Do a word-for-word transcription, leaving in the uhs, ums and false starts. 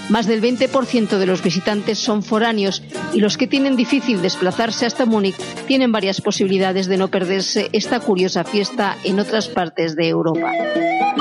Más del veinte por ciento de los visitantes son foráneos y los que tienen difícil desplazarse hasta Múnich tienen varias posibilidades de no perderse esta curiosa fiesta en otras partes de Europa.